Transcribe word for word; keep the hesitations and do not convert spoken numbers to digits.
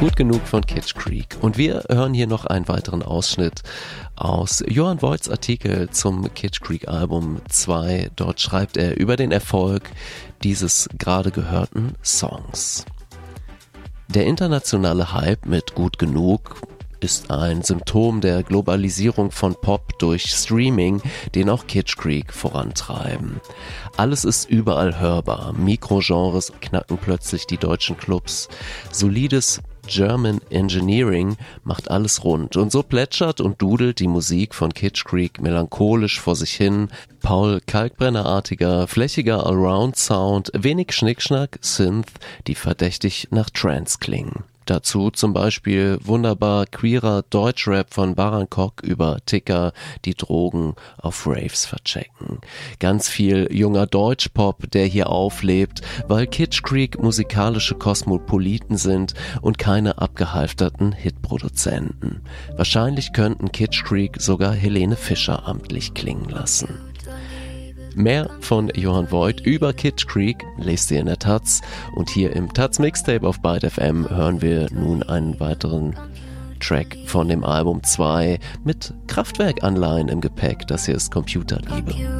Gut genug von Kitsch Creek. Und wir hören hier noch einen weiteren Ausschnitt aus Johann Voigts Artikel zum Kitsch Creek Album zwei. Dort schreibt er über den Erfolg dieses gerade gehörten Songs. Der internationale Hype mit Gut genug ist ein Symptom der Globalisierung von Pop durch Streaming, den auch Kitsch Creek vorantreiben. Alles ist überall hörbar. Mikrogenres knacken plötzlich die deutschen Clubs. Solides German Engineering macht alles rund. Und so plätschert und dudelt die Musik von Kitsch Creek melancholisch vor sich hin. Paul Kalkbrenner-artiger, flächiger Allround-Sound, wenig Schnickschnack, Synth, die verdächtig nach Trance klingen. Dazu zum Beispiel wunderbar queerer Deutschrap von Barankok über Ticker, die Drogen auf Raves verchecken. Ganz viel junger Deutschpop, der hier auflebt, weil Kitsch Creek musikalische Kosmopoliten sind und keine abgehalfterten Hitproduzenten. Wahrscheinlich könnten Kitsch Creek sogar Helene Fischer amtlich klingen lassen. Mehr von Johann Voigt über Kitsch Creek lest ihr in der Taz, und hier im Taz Mixtape auf Byte F M hören wir nun einen weiteren Track von dem Album zwei mit Kraftwerk-Anleihen im Gepäck. Das hier ist Computerliebe.